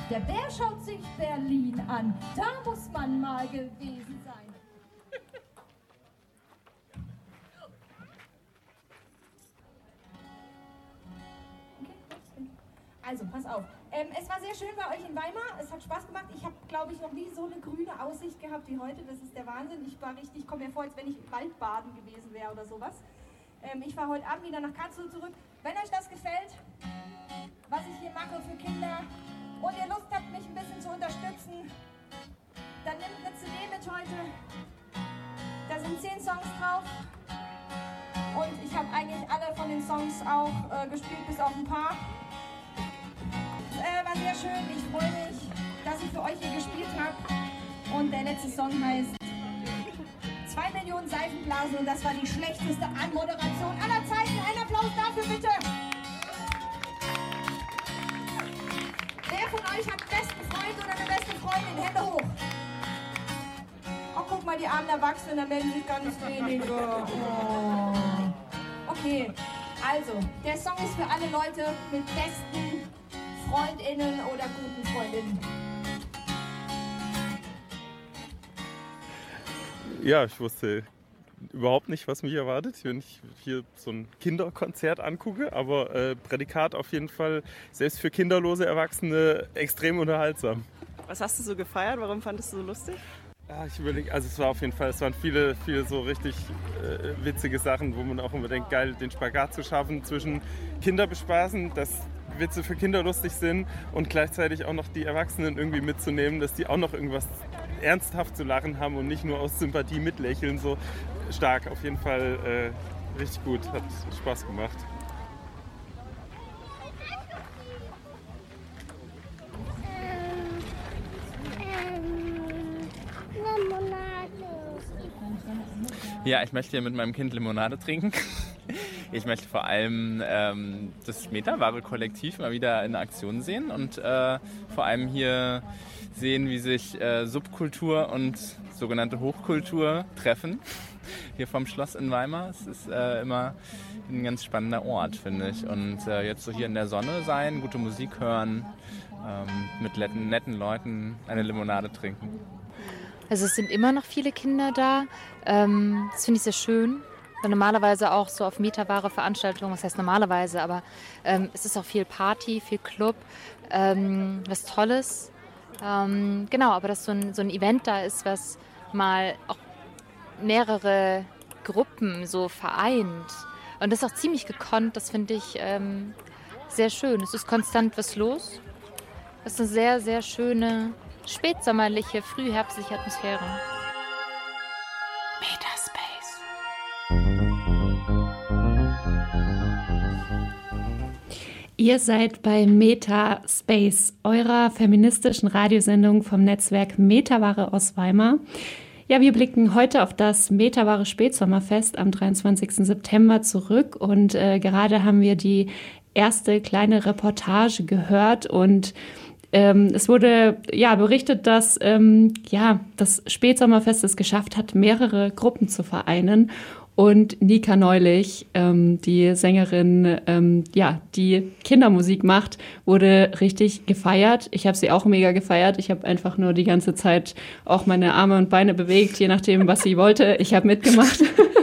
Der Bär schaut sich Berlin an, da muss man mal gewesen sein. Also, pass auf. Es war sehr schön bei euch in Weimar. Es hat Spaß gemacht. Ich habe, glaube ich, noch nie so eine grüne Aussicht gehabt wie heute. Das ist der Wahnsinn. Ich komme mir vor, als wenn ich im Waldbaden gewesen wäre oder sowas. Ich fahre heute Abend wieder nach Karlsruhe zurück. Wenn euch das gefällt, was ich hier mache für Kinder und ihr Lust habt, mich ein bisschen zu unterstützen, dann nehmt eine CD mit heute. Da sind 10 Songs drauf. Und ich habe eigentlich alle von den Songs auch gespielt, bis auf ein paar. War sehr schön. Ich freue mich, dass ich für euch hier gespielt habe. Und der letzte Song heißt 2 Millionen Seifenblasen und das war die schlechteste Anmoderation aller Zeiten. Ein Applaus dafür bitte. Wer von euch hat einen besten Freund oder eine beste Freundin? Hände hoch. Oh, guck mal, die armen Erwachsenen, da melden sich ganz wenige. Oh. Okay, also, der Song ist für alle Leute mit besten FreundInnen oder guten Freundinnen. Ja, ich wusste überhaupt nicht, was mich erwartet, wenn ich hier so ein Kinderkonzert angucke, aber Prädikat auf jeden Fall, selbst für kinderlose Erwachsene, extrem unterhaltsam. Was hast du so gefeiert? Warum fandest du so lustig? Ja, ich überlege, also es waren viele so richtig witzige Sachen, wo man auch immer denkt, geil, den Spagat zu schaffen zwischen Kinder bespaßen, dass Witze für Kinder lustig sind und gleichzeitig auch noch die Erwachsenen irgendwie mitzunehmen, dass die auch noch irgendwas ernsthaft zu lachen haben und nicht nur aus Sympathie mitlächeln, so stark. Auf jeden Fall richtig gut, hat Spaß gemacht. Ja, ich möchte hier mit meinem Kind Limonade trinken. Ich möchte vor allem das Metaware-Kollektiv mal wieder in Aktion sehen und vor allem hier sehen, wie sich Subkultur und sogenannte Hochkultur treffen. Hier vom Schloss in Weimar. Es ist immer ein ganz spannender Ort, finde ich. Und jetzt so hier in der Sonne sein, gute Musik hören, mit netten Leuten eine Limonade trinken. Also es sind immer noch viele Kinder da. Das finde ich sehr schön. Normalerweise auch so auf Metaware-Veranstaltungen, was heißt normalerweise, aber es ist auch viel Party, viel Club, was Tolles. Genau, aber dass so ein Event da ist, was mal auch mehrere Gruppen so vereint. Und das ist auch ziemlich gekonnt, das finde ich sehr schön. Es ist konstant was los. Es ist eine sehr, sehr schöne, spätsommerliche, frühherbstliche Atmosphäre. Metaspace. Ihr seid bei Metaspace, eurer feministischen Radiosendung vom Netzwerk Metaware aus Weimar. Ja, wir blicken heute auf das Metaware Spätsommerfest am 23. September zurück und gerade haben wir die erste kleine Reportage gehört und es wurde berichtet, dass das Spätsommerfest es geschafft hat, mehrere Gruppen zu vereinen. Und Nika Neulich, die Sängerin, die Kindermusik macht, wurde richtig gefeiert. Ich habe sie auch mega gefeiert. Ich habe einfach nur die ganze Zeit auch meine Arme und Beine bewegt, je nachdem, was sie wollte. Ich habe mitgemacht.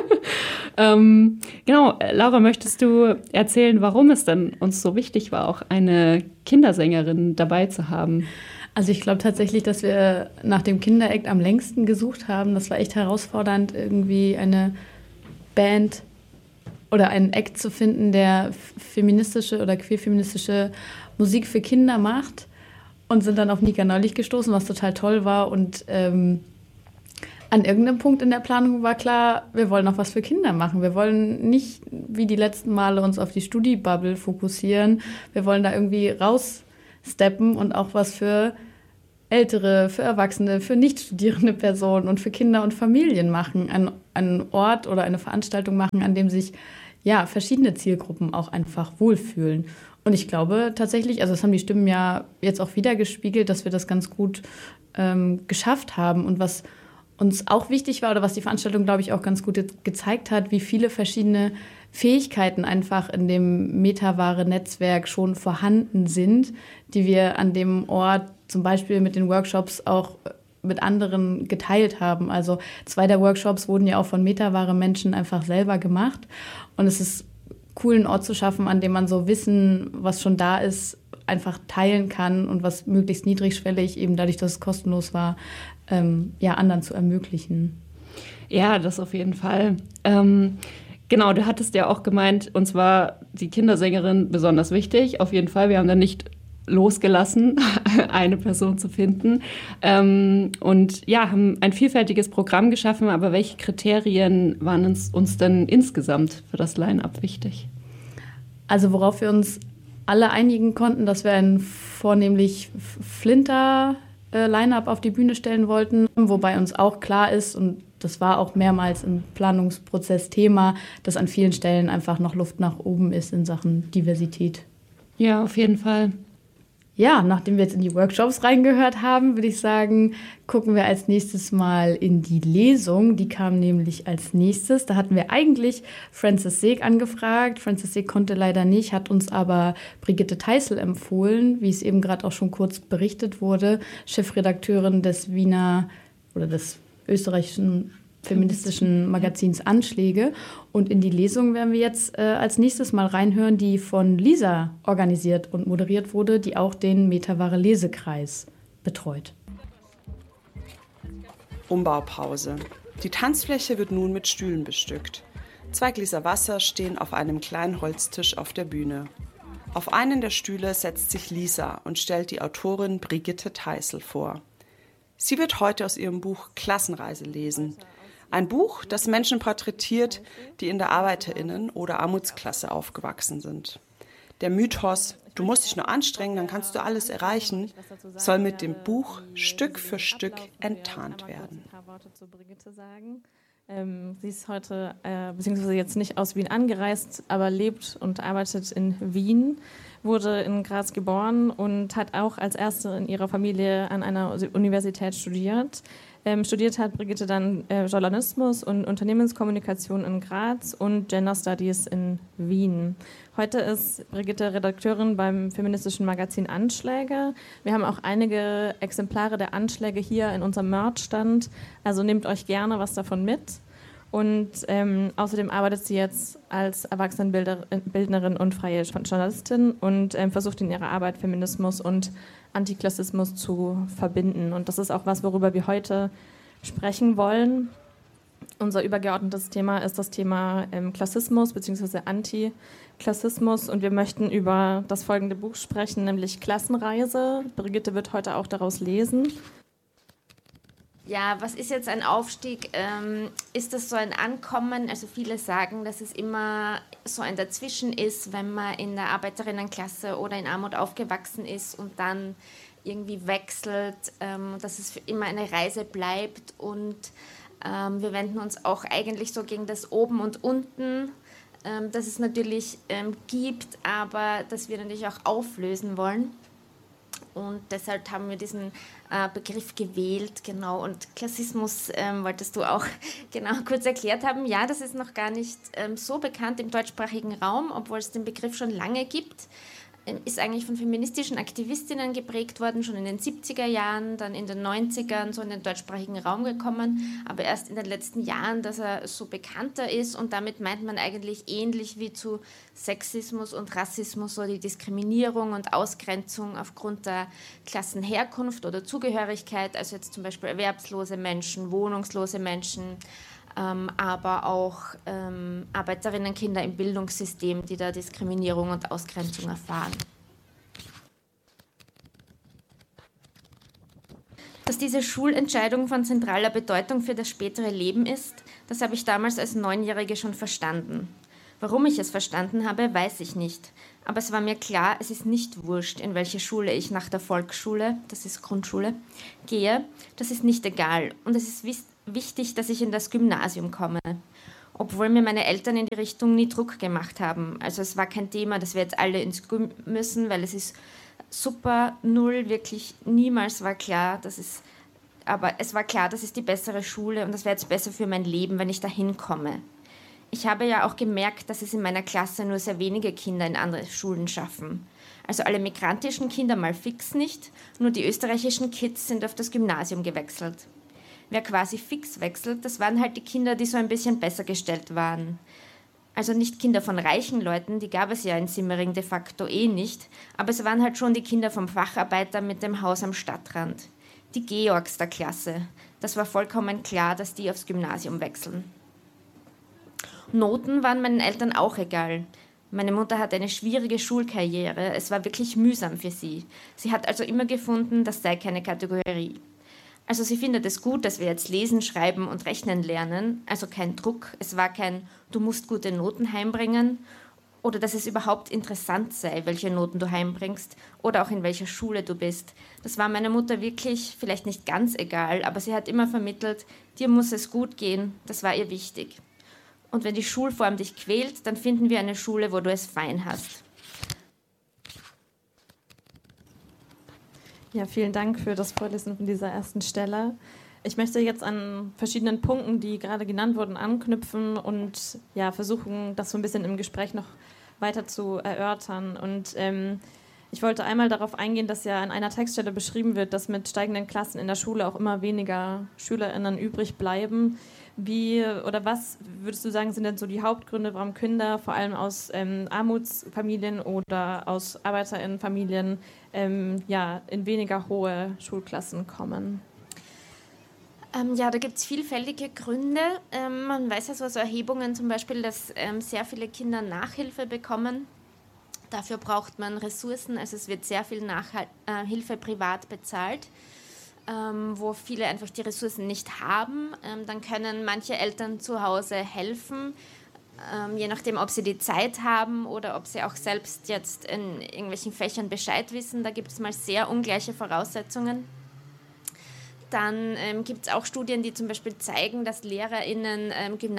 Laura, möchtest du erzählen, warum es denn uns so wichtig war, auch eine Kindersängerin dabei zu haben? Also ich glaube tatsächlich, dass wir nach dem Kinderakt am längsten gesucht haben. Das war echt herausfordernd, irgendwie eine Band oder einen Act zu finden, der feministische oder queerfeministische Musik für Kinder macht, und sind dann auf Nika Neulich gestoßen, was total toll war. Und an irgendeinem Punkt in der Planung war klar, wir wollen auch was für Kinder machen. Wir wollen nicht wie die letzten Male uns auf die Studi-Bubble fokussieren. Wir wollen da irgendwie raussteppen und auch was für Ältere, für Erwachsene, für nicht studierende Personen und für Kinder und Familien machen. Einen Ort oder eine Veranstaltung machen, an dem sich verschiedene Zielgruppen auch einfach wohlfühlen. Und ich glaube tatsächlich, also das haben die Stimmen ja jetzt auch wieder gespiegelt, dass wir das ganz gut geschafft haben. Und was uns auch wichtig war oder was die Veranstaltung, glaube ich, auch ganz gut gezeigt hat, wie viele verschiedene Fähigkeiten einfach in dem Metaware-Netzwerk schon vorhanden sind, die wir an dem Ort zum Beispiel mit den Workshops auch mit anderen geteilt haben. Also 2 der Workshops wurden ja auch von Metaware-Menschen einfach selber gemacht. Und es ist cool, einen Ort zu schaffen, an dem man so Wissen, was schon da ist, einfach teilen kann und was möglichst niedrigschwellig, eben dadurch, dass es kostenlos war, anderen zu ermöglichen. Ja, das auf jeden Fall. Genau, du hattest ja auch gemeint, uns war die Kindersängerin besonders wichtig. Auf jeden Fall, wir haben da nicht losgelassen, eine Person zu finden. Und ja, haben ein vielfältiges Programm geschaffen, aber welche Kriterien waren uns denn insgesamt für das Line-Up wichtig? Also worauf wir uns alle einigen konnten, dass wir ein vornehmlich Flinter-Line-Up auf die Bühne stellen wollten, wobei uns auch klar ist, und das war auch mehrmals im Planungsprozess Thema, dass an vielen Stellen einfach noch Luft nach oben ist in Sachen Diversität. Ja, auf jeden Fall. Ja, nachdem wir jetzt in die Workshops reingehört haben, würde ich sagen, gucken wir als nächstes mal in die Lesung. Die kam nämlich als nächstes. Da hatten wir eigentlich Frances Seeg angefragt. Frances Seeg konnte leider nicht, hat uns aber Brigitte Teissl empfohlen, wie es eben gerade auch schon kurz berichtet wurde, Chefredakteurin des Wiener oder des österreichischen feministischen Magazins Anschläge. Und in die Lesung werden wir jetzt als nächstes mal reinhören, die von Lisa organisiert und moderiert wurde, die auch den Metaware Lesekreis betreut. Umbaupause. Die Tanzfläche wird nun mit Stühlen bestückt. 2 Gläser Wasser stehen auf einem kleinen Holztisch auf der Bühne. Auf einen der Stühle setzt sich Lisa und stellt die Autorin Brigitte Teissl vor. Sie wird heute aus ihrem Buch Klassenreise lesen. Ein Buch, das Menschen porträtiert, die in der ArbeiterInnen- oder Armutsklasse aufgewachsen sind. Der Mythos, du musst dich nur anstrengen, dann kannst du alles erreichen, soll mit dem Buch Stück für Stück enttarnt werden. Sie ist heute, beziehungsweise jetzt nicht aus Wien angereist, aber lebt und arbeitet in Wien, wurde in Graz geboren und hat auch als erste in ihrer Familie an einer Universität studiert. Studiert hat Brigitte dann Journalismus und Unternehmenskommunikation in Graz und Gender Studies in Wien. Heute ist Brigitte Redakteurin beim feministischen Magazin Anschläge. Wir haben auch einige Exemplare der Anschläge hier in unserem Merch-Stand, also nehmt euch gerne was davon mit. Und außerdem arbeitet sie jetzt als Erwachsenenbildnerin und freie Journalistin und versucht in ihrer Arbeit Feminismus und Antiklassismus zu verbinden. Und das ist auch was, worüber wir heute sprechen wollen. Unser übergeordnetes Thema ist das Thema Klassismus bzw. Antiklassismus. Und wir möchten über das folgende Buch sprechen, nämlich Klassenreise. Brigitte wird heute auch daraus lesen. Ja, was ist jetzt ein Aufstieg? Ist das so ein Ankommen? Also viele sagen, dass es immer so ein Dazwischen ist, wenn man in der Arbeiterinnenklasse oder in Armut aufgewachsen ist und dann irgendwie wechselt, dass es für immer eine Reise bleibt. Und wir wenden uns auch eigentlich so gegen das Oben und Unten, das es natürlich gibt, aber das wir natürlich auch auflösen wollen. Und deshalb haben wir diesen Begriff gewählt, genau. Und Klassismus wolltest du auch genau kurz erklärt haben. Ja, das ist noch gar nicht so bekannt im deutschsprachigen Raum, obwohl es den Begriff schon lange gibt. Ist eigentlich von feministischen Aktivistinnen geprägt worden, schon in den 70er Jahren, dann in den 90ern so in den deutschsprachigen Raum gekommen, aber erst in den letzten Jahren, dass er so bekannter ist, und damit meint man eigentlich ähnlich wie zu Sexismus und Rassismus so die Diskriminierung und Ausgrenzung aufgrund der Klassenherkunft oder Zugehörigkeit, also jetzt zum Beispiel erwerbslose Menschen, wohnungslose Menschen, aber auch Arbeiterinnenkinder im Bildungssystem, die da Diskriminierung und Ausgrenzung erfahren. Dass diese Schulentscheidung von zentraler Bedeutung für das spätere Leben ist, das habe ich damals als 9-Jährige schon verstanden. Warum ich es verstanden habe, weiß ich nicht. Aber es war mir klar, es ist nicht wurscht, in welche Schule ich nach der Volksschule, das ist Grundschule, gehe. Das ist nicht egal. Und es ist wichtig, dass ich in das Gymnasium komme. Obwohl mir meine Eltern in die Richtung nie Druck gemacht haben. Also es war kein Thema, dass wir jetzt alle ins Gym müssen, weil es ist super, null, wirklich niemals war klar, dass es aber es war klar, das ist die bessere Schule und das wäre jetzt besser für mein Leben, wenn ich da hinkomme. Ich habe ja auch gemerkt, dass es in meiner Klasse nur sehr wenige Kinder in andere Schulen schaffen. Also alle migrantischen Kinder mal fix nicht, nur die österreichischen Kids sind auf das Gymnasium gewechselt. Wer quasi fix wechselt, das waren halt die Kinder, die so ein bisschen besser gestellt waren. Also nicht Kinder von reichen Leuten, die gab es ja in Simmering de facto nicht, aber es waren halt schon die Kinder vom Facharbeiter mit dem Haus am Stadtrand. Die Georgs der Klasse. Das war vollkommen klar, dass die aufs Gymnasium wechseln. Noten waren meinen Eltern auch egal. Meine Mutter hatte eine schwierige Schulkarriere, es war wirklich mühsam für sie. Sie hat also immer gefunden, das sei keine Kategorie. Also sie findet es gut, dass wir jetzt lesen, schreiben und rechnen lernen, also kein Druck, es war kein du musst gute Noten heimbringen oder dass es überhaupt interessant sei, welche Noten du heimbringst oder auch in welcher Schule du bist. Das war meiner Mutter wirklich vielleicht nicht ganz egal, aber sie hat immer vermittelt, dir muss es gut gehen, das war ihr wichtig. Und wenn die Schulform dich quält, dann finden wir eine Schule, wo du es fein hast. Ja, vielen Dank für das Vorlesen von dieser ersten Stelle. Ich möchte jetzt an verschiedenen Punkten, die gerade genannt wurden, anknüpfen und ja, versuchen, das so ein bisschen im Gespräch noch weiter zu erörtern. Und ich wollte einmal darauf eingehen, dass ja an einer Textstelle beschrieben wird, dass mit steigenden Klassen in der Schule auch immer weniger SchülerInnen übrig bleiben. Wie oder was würdest du sagen, sind denn so die Hauptgründe, warum Kinder vor allem aus Armutsfamilien oder aus ArbeiterInnenfamilien in weniger hohe Schulklassen kommen? Ja, da gibt es vielfältige Gründe. Man weiß ja so aus Erhebungen zum Beispiel, dass sehr viele Kinder Nachhilfe bekommen. Dafür braucht man Ressourcen, also es wird sehr viel Nachhilfe privat bezahlt. Wo viele einfach die Ressourcen nicht haben, dann können manche Eltern zu Hause helfen, je nachdem, ob sie die Zeit haben oder ob sie auch selbst jetzt in irgendwelchen Fächern Bescheid wissen. Da gibt es mal sehr ungleiche Voraussetzungen. Dann gibt es auch Studien, die zum Beispiel zeigen, dass LehrerInnen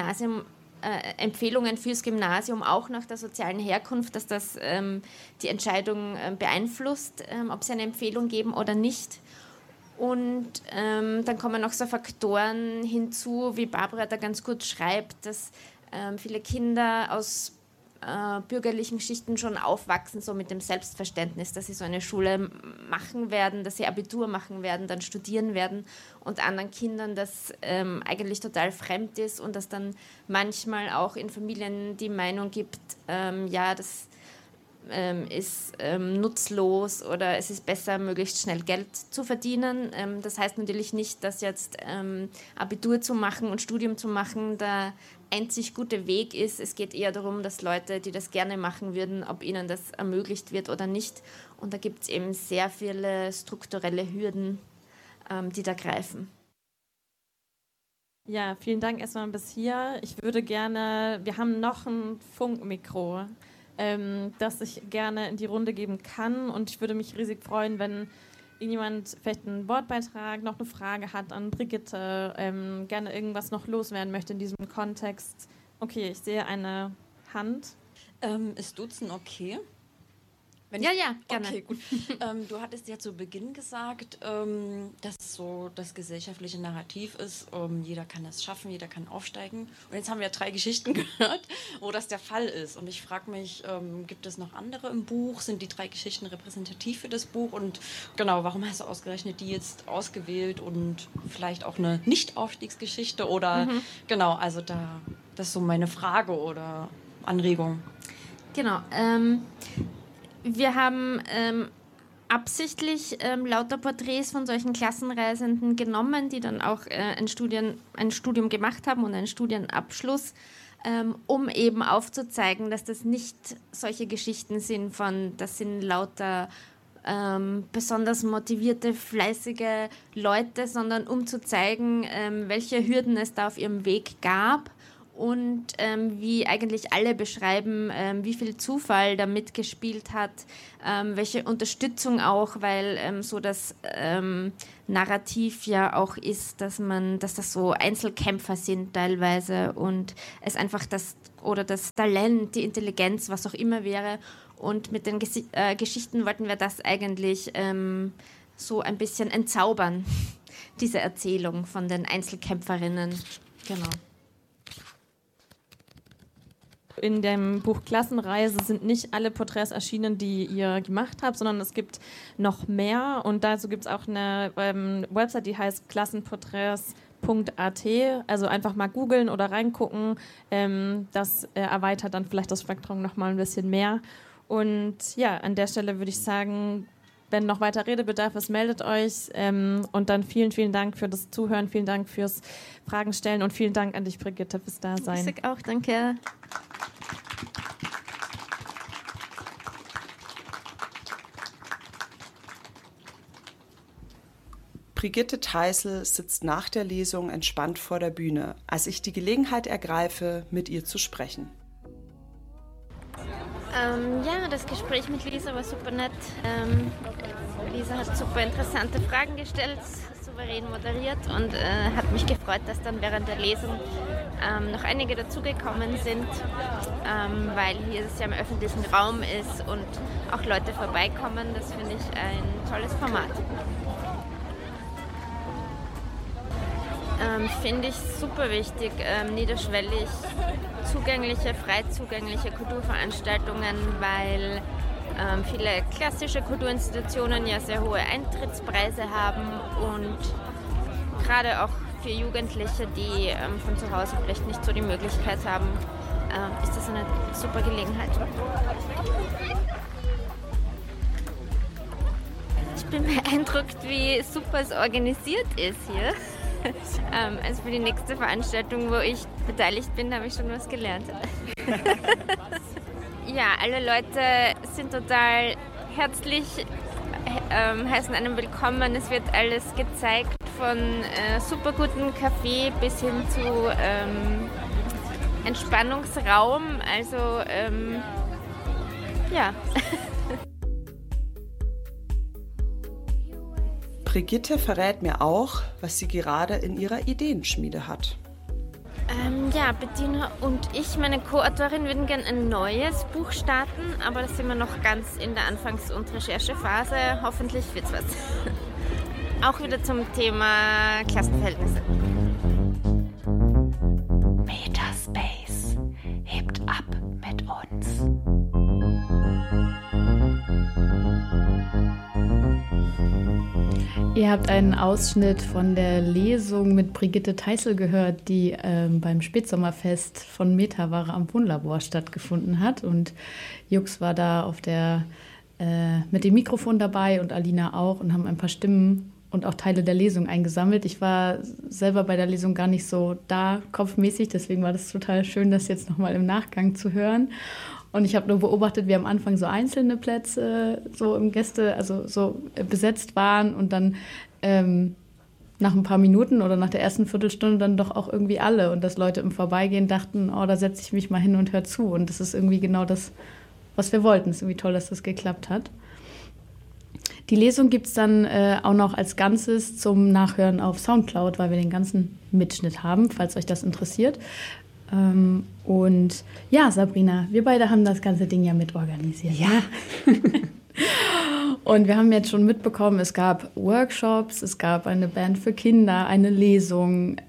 Empfehlungen fürs Gymnasium auch nach der sozialen Herkunft, dass das die Entscheidung beeinflusst, ob sie eine Empfehlung geben oder nicht. Und dann kommen noch so Faktoren hinzu, wie Barbara da ganz gut schreibt, dass viele Kinder aus bürgerlichen Schichten schon aufwachsen, so mit dem Selbstverständnis, dass sie so eine Schule machen werden, dass sie Abitur machen werden, dann studieren werden und anderen Kindern das eigentlich total fremd ist und dass dann manchmal auch in Familien die Meinung gibt, das ist nutzlos oder es ist besser, möglichst schnell Geld zu verdienen. Das heißt natürlich nicht, dass jetzt Abitur zu machen und Studium zu machen der einzig gute Weg ist. Es geht eher darum, dass Leute, die das gerne machen würden, ob ihnen das ermöglicht wird oder nicht. Und da gibt es eben sehr viele strukturelle Hürden, die da greifen. Ja, vielen Dank erstmal bis hier. Ich würde gerne, wir haben noch ein Funkmikro, das ich gerne in die Runde geben kann. Und ich würde mich riesig freuen, wenn irgendjemand vielleicht einen Wortbeitrag, noch eine Frage hat an Brigitte, gerne irgendwas noch loswerden möchte in diesem Kontext. Okay, ich sehe eine Hand. Ist Duzen okay? Ja, gerne. Okay, gut. Du hattest ja zu Beginn gesagt, dass so das gesellschaftliche Narrativ ist, jeder kann es schaffen, jeder kann aufsteigen. Und jetzt haben wir 3 Geschichten gehört, wo das der Fall ist. Und ich frage mich, gibt es noch andere im Buch? Sind die 3 Geschichten repräsentativ für das Buch? Und genau, warum hast du ausgerechnet die jetzt ausgewählt und vielleicht auch eine Nicht-Aufstiegsgeschichte? Oder genau, also das ist so meine Frage oder Anregung. Genau, wir haben absichtlich lauter Porträts von solchen Klassenreisenden genommen, die dann auch ein Studium gemacht haben und einen Studienabschluss, um eben aufzuzeigen, dass das nicht solche Geschichten sind das sind lauter besonders motivierte, fleißige Leute, sondern um zu zeigen, welche Hürden es da auf ihrem Weg gab. Und wie eigentlich alle beschreiben, wie viel Zufall da mitgespielt hat, welche Unterstützung auch, weil so das Narrativ ja auch ist, dass das so Einzelkämpfer sind teilweise und es einfach das Talent, die Intelligenz, was auch immer wäre. Und mit den Geschichten wollten wir das eigentlich so ein bisschen entzaubern. diese Erzählung von den Einzelkämpferinnen. Genau. In dem Buch Klassenreise sind nicht alle Porträts erschienen, die ihr gemacht habt, sondern es gibt noch mehr. Und dazu gibt es auch eine Website, die heißt klassenporträts.at. Also einfach mal googeln oder reingucken. Das erweitert dann vielleicht das Spektrum noch mal ein bisschen mehr. Und ja, an der Stelle würde ich sagen, wenn noch weiter Redebedarf ist, meldet euch. Und dann vielen, vielen Dank für das Zuhören, vielen Dank fürs Fragen stellen und vielen Dank an dich, Brigitte, fürs Dasein. Ich sag auch danke. Brigitte Theißl sitzt nach der Lesung entspannt vor der Bühne, als ich die Gelegenheit ergreife, mit ihr zu sprechen. Ja, das Gespräch mit Lisa war super nett. Lisa hat super interessante Fragen gestellt, souverän moderiert und hat mich gefreut, dass dann während der Lesung noch einige dazugekommen sind, weil hier es ja im öffentlichen Raum ist und auch Leute vorbeikommen. Das finde ich ein tolles Format. Finde ich super wichtig, niederschwellig zugängliche, frei zugängliche Kulturveranstaltungen, weil viele klassische Kulturinstitutionen ja sehr hohe Eintrittspreise haben und gerade auch für Jugendliche, die von zu Hause vielleicht nicht so die Möglichkeit haben, ist das eine super Gelegenheit. Ich bin beeindruckt, wie super es organisiert ist hier. Also für die nächste Veranstaltung, wo ich beteiligt bin, habe ich schon was gelernt. Ja, alle Leute sind total herzlich, heißen einen willkommen. Es wird alles gezeigt, von super guten Kaffee bis hin zu Entspannungsraum. Also ja. Brigitte verrät mir auch, was sie gerade in ihrer Ideenschmiede hat. Ja, Bettina und ich, meine Co-Autorin, würden gerne ein neues Buch starten, aber da sind wir noch ganz in der Anfangs- und Recherchephase. Hoffentlich wird's was. Auch wieder zum Thema Klassenverhältnisse. Metaspace hebt ab mit uns. Ihr habt einen Ausschnitt von der Lesung mit Brigitte Theißl gehört, die beim Spätsommerfest von Metaware am Wohnlabor stattgefunden hat. Und Jux war da mit dem Mikrofon dabei und Alina auch und haben ein paar Stimmen und auch Teile der Lesung eingesammelt. Ich war selber bei der Lesung gar nicht so da, kopfmäßig, deswegen war das total schön, das jetzt nochmal im Nachgang zu hören. Und ich habe nur beobachtet, wie am Anfang so einzelne Plätze so im so besetzt waren und dann nach ein paar Minuten oder nach der ersten Viertelstunde dann doch auch irgendwie alle. Und dass Leute im Vorbeigehen dachten, oh, da setze ich mich mal hin und höre zu. Und das ist irgendwie genau das, was wir wollten. Es ist irgendwie toll, dass das geklappt hat. Die Lesung gibt es dann auch noch als Ganzes zum Nachhören auf Soundcloud, weil wir den ganzen Mitschnitt haben, falls euch das interessiert. Und ja, Sabrina, wir beide haben das ganze Ding ja mitorganisiert. Ja. Und wir haben jetzt schon mitbekommen, es gab Workshops, es gab eine Band für Kinder, eine Lesung.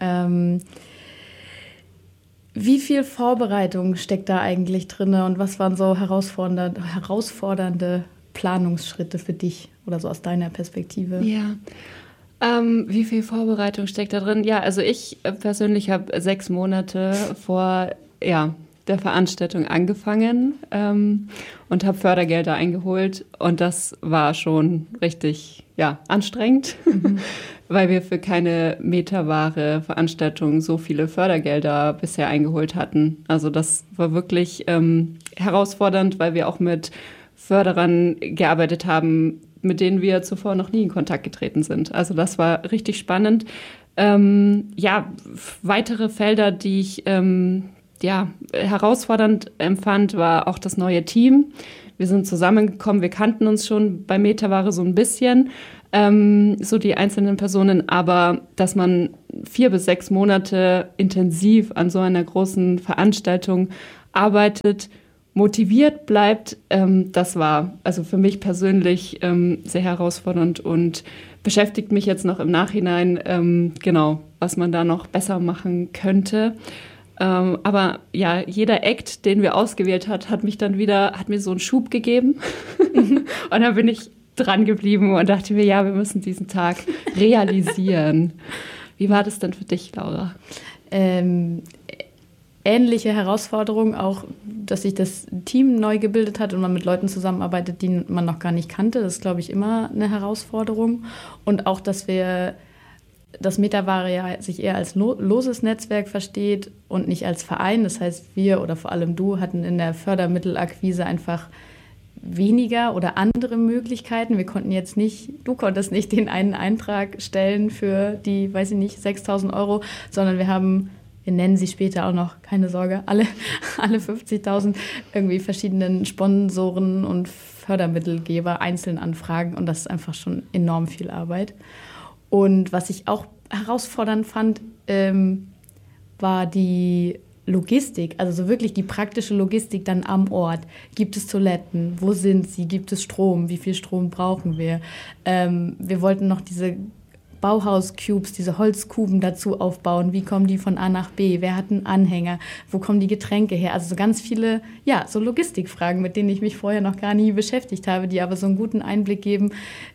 Wie viel Vorbereitung steckt da eigentlich drin und was waren so herausfordernde Planungsschritte für dich oder so aus deiner Perspektive? Ja. Wie viel Vorbereitung steckt da drin? Ja, also ich persönlich habe 6 Monate vor der Veranstaltung angefangen und habe Fördergelder eingeholt. Und das war schon richtig anstrengend, weil wir für keine Metaware Veranstaltung so viele Fördergelder bisher eingeholt hatten. Also das war wirklich herausfordernd, weil wir auch mit Förderern gearbeitet haben, mit denen wir zuvor noch nie in Kontakt getreten sind. Also das war richtig spannend. Weitere Felder, die ich herausfordernd empfand, war auch das neue Team. Wir sind zusammengekommen, wir kannten uns schon bei Metaware so ein bisschen, so die einzelnen Personen, aber dass man 4 bis 6 Monate intensiv an so einer großen Veranstaltung arbeitet, motiviert bleibt, das war also für mich persönlich sehr herausfordernd und beschäftigt mich jetzt noch im Nachhinein, genau, was man da noch besser machen könnte. Aber ja, jeder Act, den wir ausgewählt hat mir so einen Schub gegeben. Und dann bin ich dran geblieben und dachte mir, ja, wir müssen diesen Tag realisieren. Wie war das denn für dich, Laura? Ähnliche Herausforderung, auch, dass sich das Team neu gebildet hat und man mit Leuten zusammenarbeitet, die man noch gar nicht kannte. Das ist, glaube ich, immer eine Herausforderung. Und auch, dass das Metaware ja sich eher als loses Netzwerk versteht und nicht als Verein. Das heißt, wir oder vor allem du hatten in der Fördermittelakquise einfach weniger oder andere Möglichkeiten. Du konntest nicht den einen Eintrag stellen für die, 6.000 €, sondern wir nennen sie später auch noch, keine Sorge, alle 50.000 irgendwie verschiedenen Sponsoren und Fördermittelgeber einzeln anfragen und das ist einfach schon enorm viel Arbeit. Und was ich auch herausfordernd fand, war die Logistik, also so wirklich die praktische Logistik dann am Ort. Gibt es Toiletten? Wo sind sie? Gibt es Strom? Wie viel Strom brauchen wir? Wir wollten noch diese Bauhaus-Cubes, diese Holzkuben dazu aufbauen. Wie kommen die von A nach B? Wer hat einen Anhänger? Wo kommen die Getränke her? Also so ganz viele, so Logistikfragen, mit denen ich mich vorher noch gar nie beschäftigt habe, die aber so einen guten Einblick geben,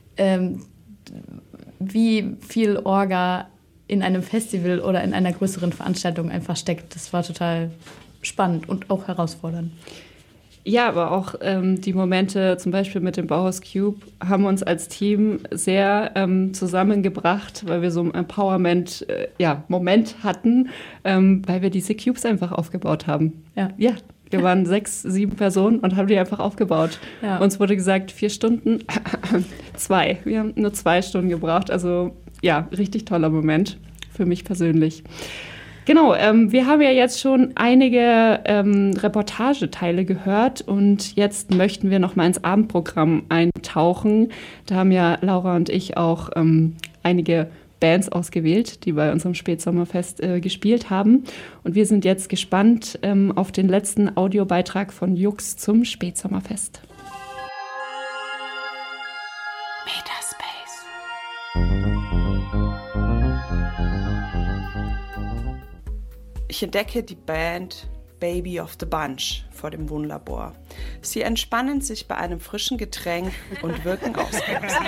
wie viel Orga in einem Festival oder in einer größeren Veranstaltung einfach steckt. Das war total spannend und auch herausfordernd. Ja, aber auch die Momente zum Beispiel mit dem Bauhaus Cube haben uns als Team sehr zusammengebracht, weil wir so einen Empowerment-Moment hatten, weil wir diese Cubes einfach aufgebaut haben. Ja, wir waren 6, 7 Personen und haben die einfach aufgebaut. Ja. Uns wurde gesagt, 4 Stunden, 2. Wir haben nur 2 Stunden gebraucht. Also ja, richtig toller Moment für mich persönlich. Genau, wir haben ja jetzt schon einige Reportageteile gehört und jetzt möchten wir noch mal ins Abendprogramm eintauchen. Da haben ja Laura und ich auch einige Bands ausgewählt, die bei unserem Spätsommerfest gespielt haben. Und wir sind jetzt gespannt auf den letzten Audiobeitrag von Jux zum Spätsommerfest. Metaspace. Ich entdecke die Band Baby of the Bunch vor dem Wohnlabor. Sie entspannen sich bei einem frischen Getränk und wirken ausgelassen.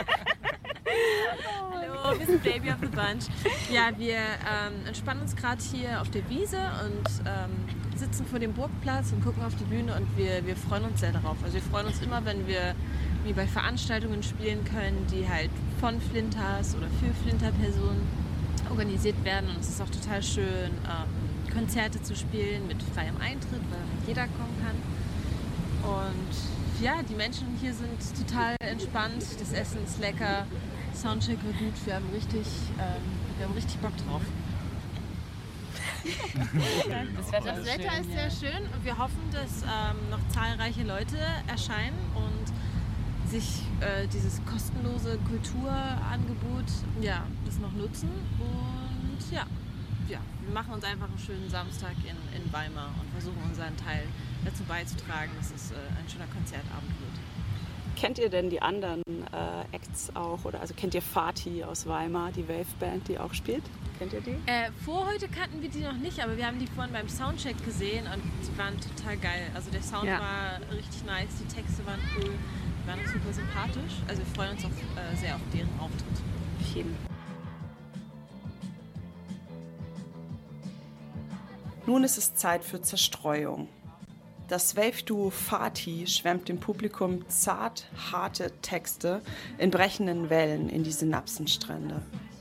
Hallo, wir sind Baby of the Bunch. Ja, wir entspannen uns gerade hier auf der Wiese und sitzen vor dem Burgplatz und gucken auf die Bühne und wir freuen uns sehr darauf. Also wir freuen uns immer, wenn wir wie bei Veranstaltungen spielen können, die halt von Flinters oder für Flinter-Personen organisiert werden und es ist auch total schön, Konzerte zu spielen mit freiem Eintritt, weil jeder kommen kann. Und ja, die Menschen hier sind total entspannt, das Essen ist lecker, Soundcheck war gut, wir haben richtig Bock drauf. Das Wetter ist sehr schön und wir hoffen, dass noch zahlreiche Leute erscheinen und sich dieses kostenlose Kulturangebot das noch nutzen und wir machen uns einfach einen schönen Samstag in Weimar und versuchen unseren Teil dazu beizutragen, dass es ein schöner Konzertabend wird. Kennt ihr denn die anderen Acts auch? Oder also kennt ihr Fatih aus Weimar, die Wave-Band, die auch spielt? Kennt ihr die? Vor heute kannten wir die noch nicht, aber wir haben die vorhin beim Soundcheck gesehen und die waren total geil. Also der Sound war richtig nice, die Texte waren cool. Die waren super sympathisch. Also wir freuen uns auch sehr auf deren Auftritt. Vielen. Nun ist es Zeit für Zerstreuung. Das Wave-Duo Fatih schwemmt dem Publikum zart, harte Texte in brechenden Wellen in die Synapsenstrände.